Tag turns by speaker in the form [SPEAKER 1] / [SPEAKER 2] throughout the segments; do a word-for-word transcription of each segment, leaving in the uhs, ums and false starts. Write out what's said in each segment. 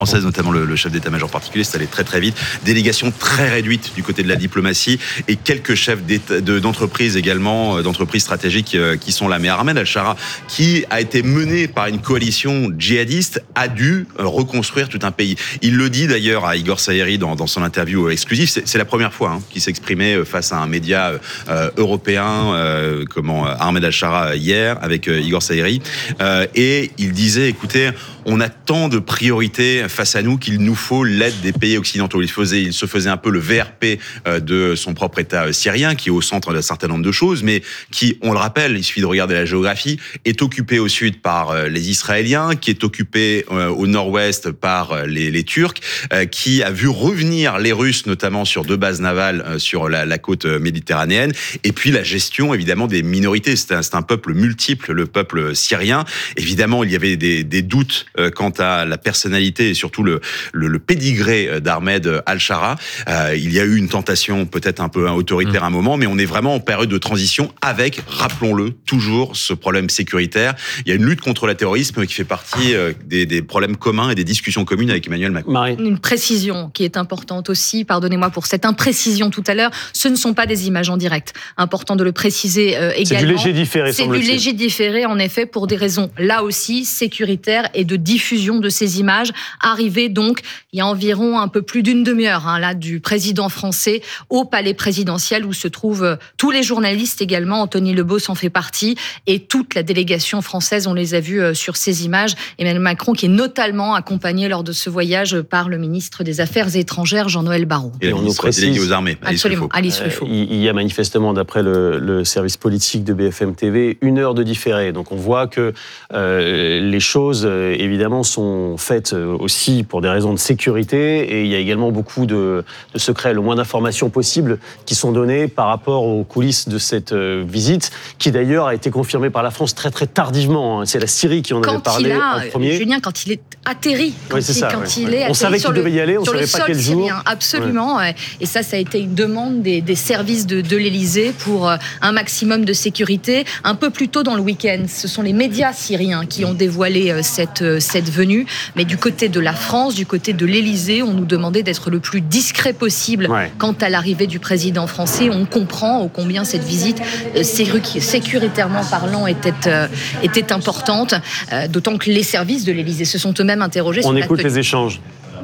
[SPEAKER 1] française, notamment le, le chef d'état-major particulier, c'est allé très très vite. Délégation très réduite du côté de la diplomatie et quelques chefs de, d'entreprises également, d'entreprises stratégiques euh, qui sont là. Mais Ahmed al-Shara, qui a été mené par une coalition djihadiste, a dû euh, reconstruire tout un pays. Il le dit d'ailleurs à Igor Sayeri dans, dans son interview exclusive. C'est, c'est la première fois hein, qu'il s'exprimait face à un média euh, européen, euh, comment Ahmed al-Shara hier avec euh, Igor Sayeri, euh, et il disait, écoutez, on a tant de priorités face à nous qu'il nous faut l'aide des pays occidentaux. Il, faisait, il se faisait un peu le V R P de son propre État syrien, qui est au centre d'un certain nombre de choses, mais qui, on le rappelle, il suffit de regarder la géographie, est occupé au sud par les Israéliens, qui est occupé au nord-ouest par les, les Turcs, qui a vu revenir les Russes, notamment sur deux bases navales sur la, la côte méditerranéenne, et puis la gestion, évidemment, des minorités. C'est un, c'est un peuple multiple, le peuple syrien. Évidemment, il y avait des, des doutes quant à la personnalité et surtout le, le, le pédigré d'Ahmed al-Shara. Euh, il y a eu une tentation peut-être un peu autoritaire à un moment, mais on est vraiment en période de transition avec, rappelons-le, toujours ce problème sécuritaire. Il y a une lutte contre le terrorisme qui fait partie des, des problèmes communs et des discussions communes avec Emmanuel Macron.
[SPEAKER 2] Marie. Une précision qui est importante aussi, pardonnez-moi pour cette imprécision tout à l'heure, ce ne sont pas des images en direct. Important de le préciser euh, également.
[SPEAKER 3] C'est du léger différé,
[SPEAKER 2] C'est du léger différé, en effet, pour des raisons, là aussi, sécuritaires et de diffusion de ces images, arrivées donc il y a environ un peu plus d'une demi-heure hein, là du président français au palais présidentiel où se trouvent tous les journalistes également. Anthony Lebos en fait partie et toute la délégation française, on les a vus sur ces images. Emmanuel Macron qui est notamment accompagné lors de ce voyage par le ministre des Affaires étrangères Jean-Noël Barrot.
[SPEAKER 1] Et, et on nous précise délégué aux armées.
[SPEAKER 2] Absolument, Alice Ruffo.
[SPEAKER 3] Euh, il y a manifestement, d'après le, le service politique de B F M T V, une heure de différé. Donc on voit que euh, les choses, euh, évidemment, sont faites aussi pour des raisons de sécurité et il y a également beaucoup de, de secrets, le moins d'informations possibles qui sont données par rapport aux coulisses de cette euh, visite, qui d'ailleurs a été confirmée par la France très très tardivement. C'est la Syrie qui en
[SPEAKER 2] quand
[SPEAKER 3] avait parlé
[SPEAKER 2] a,
[SPEAKER 3] en premier.
[SPEAKER 2] Julien, quand il est atterri, quand,
[SPEAKER 3] oui, c'est
[SPEAKER 2] il,
[SPEAKER 3] ça,
[SPEAKER 2] quand
[SPEAKER 3] ouais,
[SPEAKER 2] il
[SPEAKER 3] ouais.
[SPEAKER 2] est
[SPEAKER 3] on savait qu'il devait y aller, on
[SPEAKER 2] sur
[SPEAKER 3] savait
[SPEAKER 2] le
[SPEAKER 3] pas
[SPEAKER 2] sol
[SPEAKER 3] quel jour.
[SPEAKER 2] Syrien, absolument. Ouais. Et ça, ça a été une demande des, des services de, de l'Élysée pour un maximum de sécurité. Un peu plus tôt dans le week-end, ce sont les médias syriens qui ont dévoilé cette, cette venue. Mais du côté de la France, du côté de l'Élysée, on nous demandait d'être le plus discret possible ouais. quant à l'arrivée du président français. On comprend ô combien cette visite, sécuritairement parlant, était, euh, était importante, euh, d'autant que les services de l'Élysée se sont eux-mêmes interrogés.
[SPEAKER 3] On
[SPEAKER 2] sur
[SPEAKER 3] écoute
[SPEAKER 2] la
[SPEAKER 3] les échanges.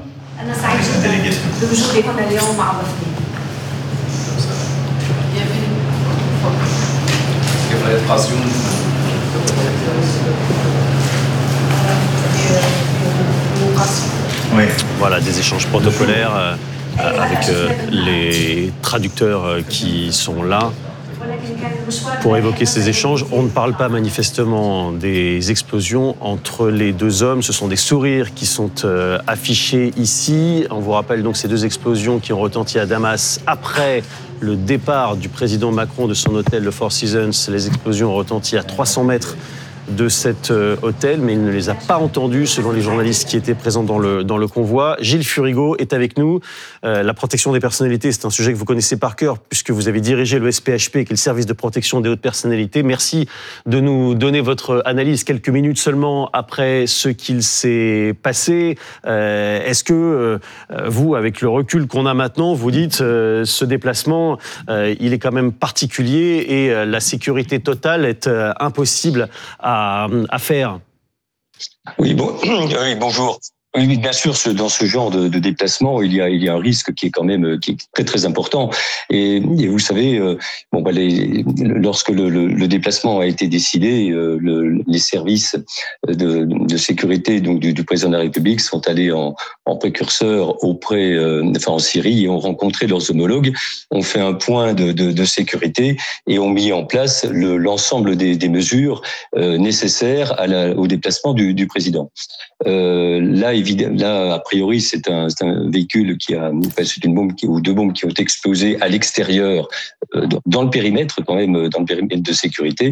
[SPEAKER 3] Oui. Voilà, des échanges protocolaires euh, avec euh, les traducteurs euh, qui sont là pour évoquer ces échanges. On ne parle pas manifestement des explosions entre les deux hommes. Ce sont des sourires qui sont euh, affichés ici. On vous rappelle donc ces deux explosions qui ont retenti à Damas après le départ du président Macron de son hôtel, le Four Seasons. Les explosions ont retenti à trois cents mètres de cet euh, hôtel, mais il ne les a pas entendus, selon les journalistes qui étaient présents dans le, dans le convoi. Gilles Furigo est avec nous. Euh, la protection des personnalités, c'est un sujet que vous connaissez par cœur, puisque vous avez dirigé le S P H P, qui est le service de protection des hautes personnalités. Merci de nous donner votre analyse quelques minutes seulement après ce qu'il s'est passé. Euh, est-ce que euh, vous, avec le recul qu'on a maintenant, vous dites euh, ce déplacement, euh, il est quand même particulier et euh, la sécurité totale est euh, impossible à À, à faire.
[SPEAKER 4] Oui, bon, oui, bonjour. Oui, bien sûr, dans ce genre de, de déplacement, il y a, il y a un risque qui est quand même qui est très très important. Et, et vous savez, euh, bon, bah, les, lorsque le, le, le déplacement a été décidé, euh, le, les services de, de sécurité donc du, du président de la République sont allés en, en précurseur auprès, euh, enfin en Syrie, et ont rencontré leurs homologues, ont fait un point de, de, de sécurité et ont mis en place le, l'ensemble des, des mesures euh, nécessaires à la, au déplacement du, du président. Euh, là, évidemment, là, a priori, c'est un, c'est un véhicule qui a, enfin, c'est une bombe qui, ou deux bombes qui ont explosé à l'extérieur, euh, dans, dans le périmètre, quand même, dans le périmètre de sécurité.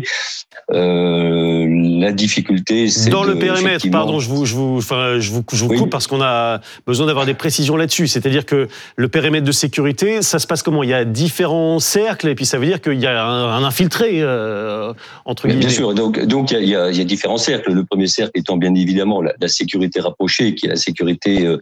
[SPEAKER 4] Euh, la difficulté, c'est
[SPEAKER 3] dans
[SPEAKER 4] de,
[SPEAKER 3] le périmètre. Pardon, je vous, je vous, enfin, je vous, je vous coupe oui. parce qu'on a besoin d'avoir des précisions là-dessus. C'est-à-dire que le périmètre de sécurité, ça se passe comment ? Il y a différents cercles, et puis ça veut dire qu'il y a un, un infiltré euh, entre guillemets.
[SPEAKER 4] Bien sûr. Donc, donc il y a, il y a différents cercles. Le premier cercle étant bien évidemment la, la sécurité rapprochée, qui est la sécurité euh,